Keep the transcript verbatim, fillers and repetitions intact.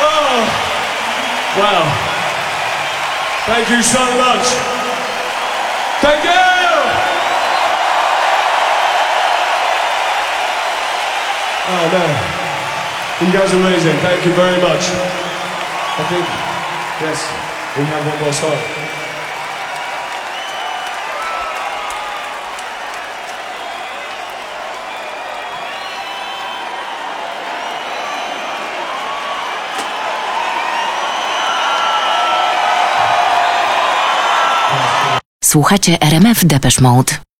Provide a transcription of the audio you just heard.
Oh, wow. Thank you so much. Thank you. Oh man, you guys are amazing. Thank you very much. I think, yes, we have one more song. Słuchacie R M F Depeche Mode.